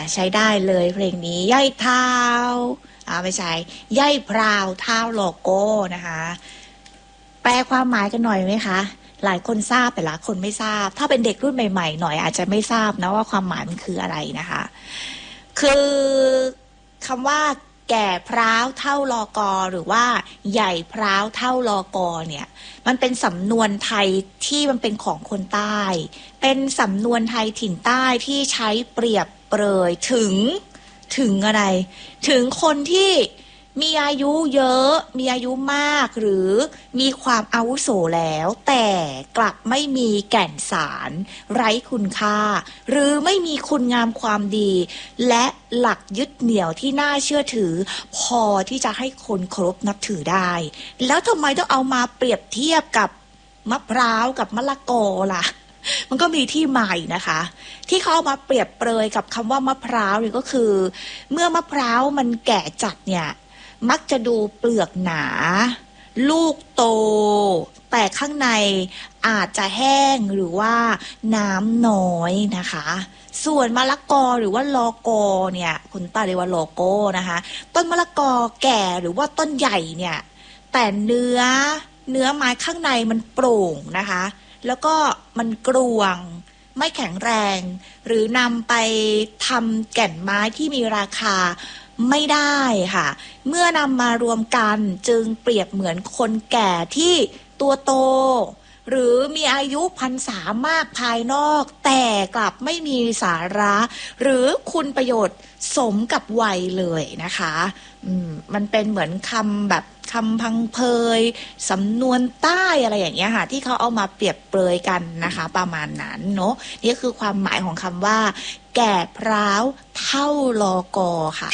ใช้ได้เลยเพลงนี้ย่อยเท้าไม่ใช่ย่อยพราวเท้าโลโก้นะคะแปลความหมายกันหน่อยไหมคะหลายคนทราบแต่หลายคนไม่ทราบถ้าเป็นเด็กรุ่นใหม่ๆหน่อยอาจจะไม่ทราบนะว่าความหมายมันคืออะไรนะคะคือคำว่าแก่พร้าวเท่าลอกอหรือว่าใหญ่พร้าวเท่าลอกอเนี่ยมันเป็นสำนวนไทยที่มันเป็นของคนใต้เป็นสำนวนไทยถิ่นใต้ที่ใช้เปรียบเปรยถึงอะไรถึงคนที่มีอายุเยอะมีอายุมากหรือมีความอาวุโสแล้วแต่กลับไม่มีแก่นสารไร้คุณค่าหรือไม่มีคุณงามความดีและหลักยึดเหนี่ยวที่น่าเชื่อถือพอที่จะให้คนเคารพนับถือได้แล้วทำไมต้องเอามาเปรียบเทียบกับมะพร้าวกับมะละกอล่ะมันก็มีที่มานะคะที่เขาเอามาเปรียบเปรยกับคำว่ามะพร้าวนี่ก็คือเมื่อมะพร้าวมันแก่จัดเนี่ยมักจะดูเปลือกหนาลูกโตแต่ข้างในอาจจะแห้งหรือว่าน้ำน้อยนะคะส่วนมะละกอหรือว่าลอกอเนี่ยคุณป้าเรียกว่าลอโก้นะคะต้นมะละกอแก่หรือว่าต้นใหญ่เนี่ยแต่เนื้อไม้ข้างในมันโปร่งนะคะแล้วก็มันกรวงไม่แข็งแรงหรือนำไปทำแก่นไม้ที่มีราคาไม่ได้ค่ะเมื่อนำมารวมกันจึงเปรียบเหมือนคนแก่ที่ตัวโตหรือมีอายุพรรษามากภายนอกแต่กลับไม่มีสาระหรือคุณประโยชน์สมกับวัยเลยนะคะมันเป็นเหมือนคำแบบคำพังเพยสำนวนใต้อะไรอย่างเงี้ยค่ะที่เขาเอามาเปรียบเปรยกันนะคะประมาณนั้นเนาะนี่คือความหมายของคำว่าแก่พร้าวเท่าลอกอค่ะ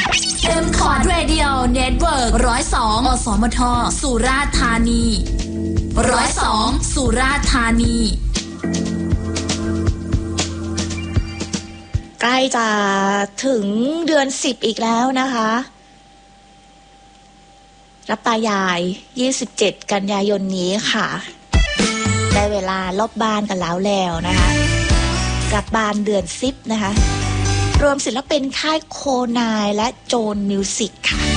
M-Cord Radio Network 102 อสมทสุราษฎร์ธานี102 สุราษฎร์ธานีใกล้จะถึงเดือน10อีกแล้วนะคะรับตายาย27กันยายนนี้ค่ะได้เวลารอบบ้านกันแล้วนะคะกลับบ้านเดือน10นะคะรวมศิลปินค่ายโคนายและโจนมิวสิกค่ะ